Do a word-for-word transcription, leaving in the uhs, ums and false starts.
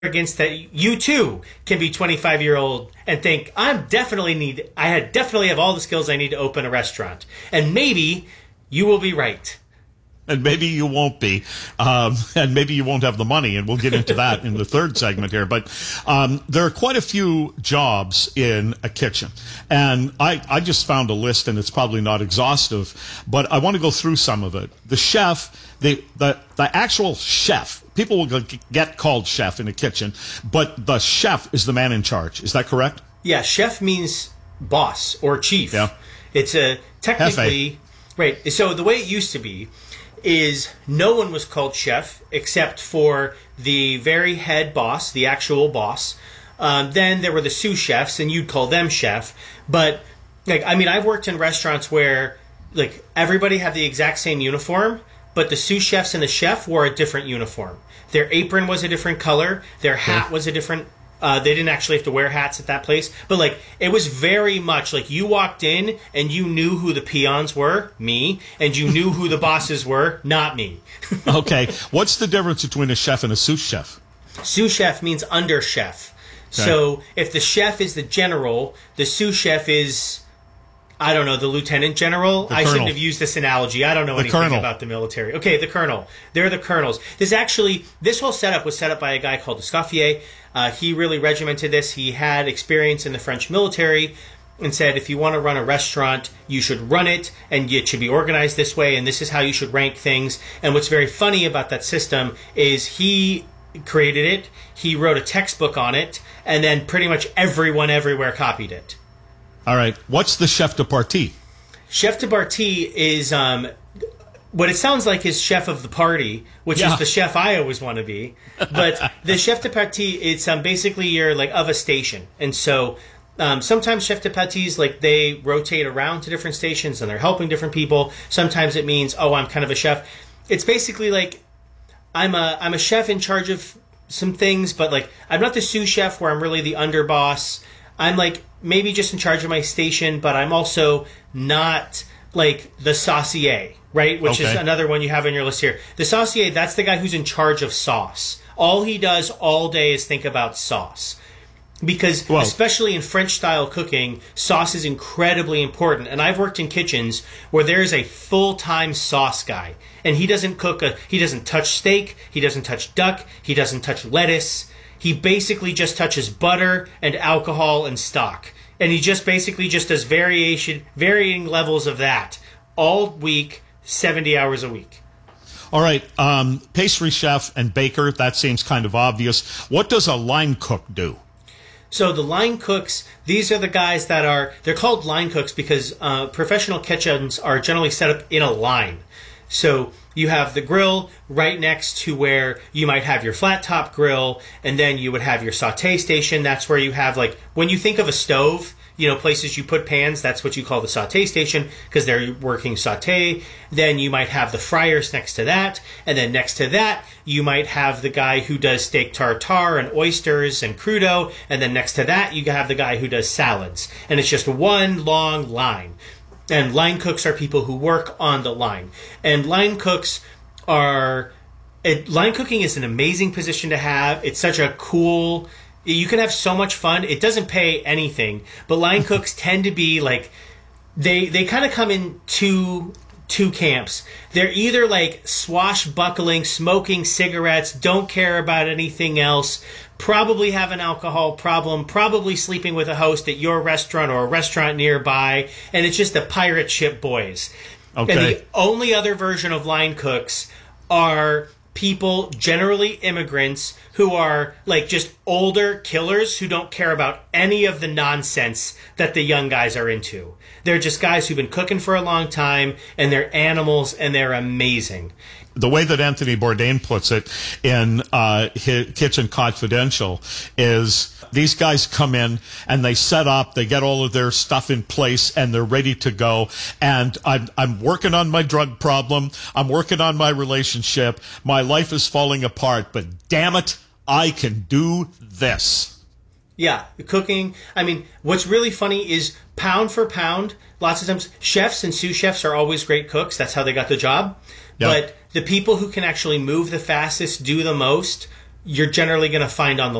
arrogance that you too can be twenty-five year old and think I'm definitely need I had definitely have all the skills I need to open a restaurant, and maybe you will be right. And maybe you won't be, um, and maybe you won't have the money, and we'll get into that in the third segment here. But um, there are quite a few jobs in a kitchen, and I, I just found a list, and it's probably not exhaustive, but I want to go through some of it. The chef, the the, the actual chef, people will get called chef in a kitchen, but the chef is the man in charge. Is that correct? Yeah, chef means boss or chief. Yeah. It's a technically, Hefe. Right. So the way it used to be is no one was called chef except for the very head boss, the actual boss. Um, then there were the sous chefs, and you'd call them chef. But like, I mean, I've worked in restaurants where like everybody had the exact same uniform, but the sous chefs and the chef wore a different uniform. Their apron was a different color. Their hat was a different. Uh, they didn't actually have to wear hats at that place. But, like, it was very much like you walked in and you knew who the peons were, me, and you knew who the bosses were, not me. Okay. What's the difference between a chef and a sous chef? Sous chef means under chef. Okay. So if the chef is the general, the sous chef is, I don't know, the lieutenant general. I shouldn't have used this analogy. I don't know the anything colonel. about the military. Okay, the colonel. They're the colonels. This actually, this whole setup was set up by a guy called Escoffier. Uh, he really regimented this. He had experience in the French military and said, if you want to run a restaurant, you should run it, and it should be organized this way, and this is how you should rank things. And what's very funny about that system is he created it, he wrote a textbook on it, and then pretty much everyone everywhere copied it. All right. What's the chef de partie? Chef de partie is um, what it sounds like is chef of the party, which yeah. is the chef I always want to be. But the chef de partie, it's um, basically you're like of a station. And so um, sometimes chef de parties, like they rotate around to different stations and they're helping different people. Sometimes it means, oh, I'm kind of a chef. It's basically like I'm a I'm a chef in charge of some things, but like I'm not the sous chef where I'm really the underboss. I'm like maybe just in charge of my station, but I'm also not like the saucier, right? Which okay. is another one you have on your list here. The saucier, that's the guy who's in charge of sauce. All he does all day is think about sauce. Because Whoa. especially in French-style cooking, sauce is incredibly important. And I've worked in kitchens where there is a full-time sauce guy. And he doesn't cook a... He doesn't touch steak. He doesn't touch duck. He doesn't touch lettuce. He basically just touches butter and alcohol and stock. And he just basically just does variation, varying levels of that all week, seventy hours a week. All right. Um, pastry chef and baker, that seems kind of obvious. What does a line cook do? So the line cooks, these are the guys that are, they're called line cooks because uh, professional kitchens are generally set up in a line. So you have the grill right next to where you might have your flat top grill, and then you would have your saute station. That's where you have, like, when you think of a stove, you know, places you put pans, that's what you call the saute station because they're working saute. Then you might have the fryers next to that. And then next to that, you might have the guy who does steak tartare and oysters and crudo. And then next to that, you have the guy who does salads. And it's just one long line. And line cooks are people who work on the line. And line cooks are... It, line cooking is an amazing position to have. It's such a cool... You can have so much fun. It doesn't pay anything. But line cooks tend to be like... They, they kind of come in two... two camps. They're either like swashbuckling, smoking cigarettes, don't care about anything else, probably have an alcohol problem, probably sleeping with a host at your restaurant or a restaurant nearby, and it's just the pirate ship boys. Okay. And the only other version of line cooks are people, generally immigrants, who are like just older killers who don't care about any of the nonsense that the young guys are into. They're just guys who've been cooking for a long time, and they're animals, and they're amazing. The way that Anthony Bourdain puts it in uh, his Kitchen Confidential is these guys come in and they set up, they get all of their stuff in place, and they're ready to go. And I'm, I'm working on my drug problem. I'm working on my relationship. My life is falling apart, but damn it, I can do this. Yeah, cooking. I mean, what's really funny is pound for pound, lots of times chefs and sous chefs are always great cooks. That's how they got the job. Yep. But the people who can actually move the fastest, do the most, you're generally going to find on the